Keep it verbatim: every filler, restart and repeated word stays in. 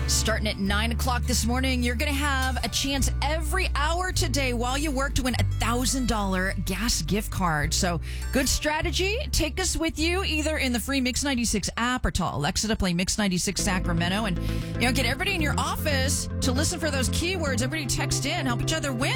Starting at nine o'clock this morning, you're going to have a chance every hour today while you work to win a one thousand dollars gas gift card. So good strategy. Take us with you either in the free Mix ninety-six app or tell Alexa to play Mix ninety-six Sacramento. And, you know, get everybody in your office to listen for those keywords. Everybody text in, help each other win.